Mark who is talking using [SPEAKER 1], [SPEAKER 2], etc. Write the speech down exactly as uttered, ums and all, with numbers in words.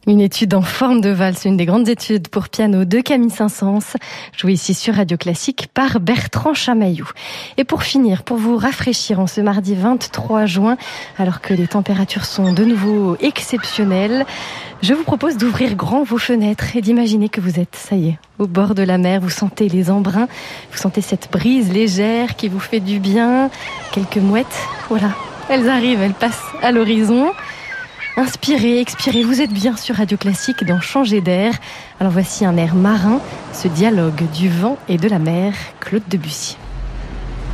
[SPEAKER 1] Une étude en forme de valse, une des grandes études pour piano de Camille Saint-Saëns, jouée ici sur Radio Classique par Bertrand Chamaillou. Et pour finir, pour vous rafraîchir en ce mardi vingt-trois juin, alors que les températures sont de nouveau exceptionnelles, je vous propose d'ouvrir grand vos fenêtres et d'imaginer que vous êtes, ça y est, au bord de la mer. Vous sentez les embruns, vous sentez cette brise légère qui vous fait du bien. Quelques mouettes, voilà, elles arrivent, elles passent à l'horizon. Inspirez, expirez, vous êtes bien sur Radio Classique dans Changer d'air. Alors voici un air marin, ce dialogue du vent et de la mer, Claude Debussy.